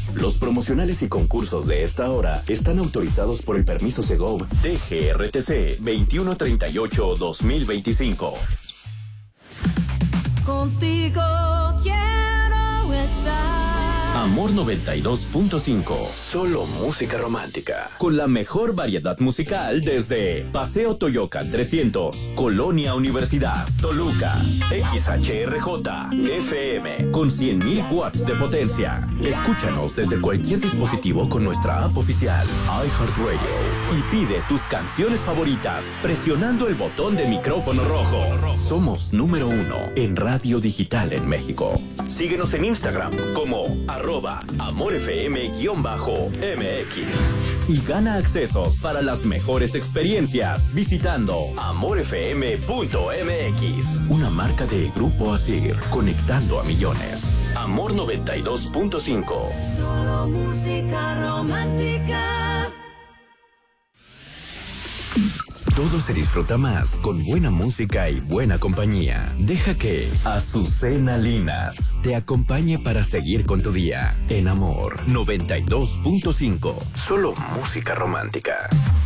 Los promocionales y concursos de esta hora están autorizados por el permiso Segov DGRTC 2138-2025. Contigo quiero estar. Amor 92.5. Solo música romántica. Con la mejor variedad musical desde Paseo Toyocan 300, Colonia Universidad, Toluca, XHRJ, FM, con 100,000 watts de potencia. Escúchanos desde cualquier dispositivo con nuestra app oficial, iHeartRadio. Y pide tus canciones favoritas presionando el botón de micrófono rojo. Somos número 1 en radio digital en México. Síguenos en Instagram como @AmorFM_MX y gana accesos para las mejores experiencias visitando amorfm.mx, una marca de Grupo Asir, conectando a millones. Amor 92.5. Solo música romántica. Todo se disfruta más con buena música y buena compañía. Deja que Azucena Linas te acompañe para seguir con tu día. En Amor 92.5. Solo música romántica.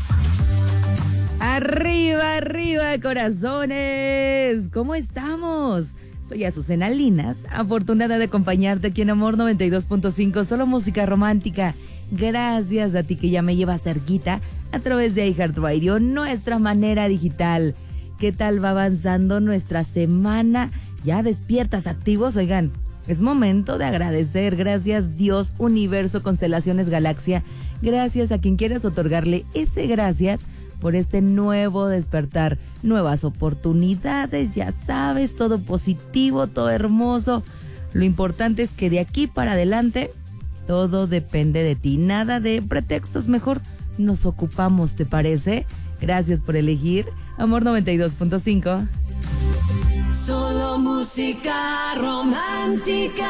Arriba, arriba, corazones. ¿Cómo estamos? Soy Azucena Linas, afortunada de acompañarte aquí en Amor 92.5. Solo música romántica. Gracias a ti que ya me llevas cerquita a través de iHeartRadio, nuestra manera digital. ¿Qué tal va avanzando nuestra semana? ¿Ya despiertas, activos? Oigan, es momento de agradecer. Gracias Dios, Universo, Constelaciones, Galaxia. Gracias a quien quieras otorgarle ese gracias por este nuevo despertar. Nuevas oportunidades, ya sabes, todo positivo, todo hermoso. Lo importante es que de aquí para adelante todo depende de ti. Nada de pretextos, mejor nos ocupamos, ¿te parece? Gracias por elegir Amor 92.5. Solo música romántica.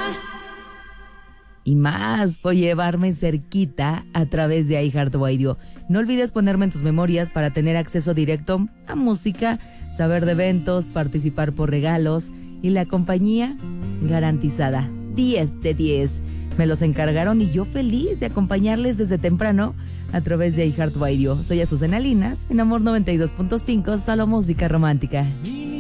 Y más por llevarme cerquita a través de iHeartRadio. No olvides ponerme en tus memorias para tener acceso directo a música, saber de eventos, participar por regalos y la compañía garantizada. 10 de 10. Me los encargaron y yo feliz de acompañarles desde temprano a través de iHeartRadio. Soy Azucena Linas, en Amor 92.5, solo música romántica.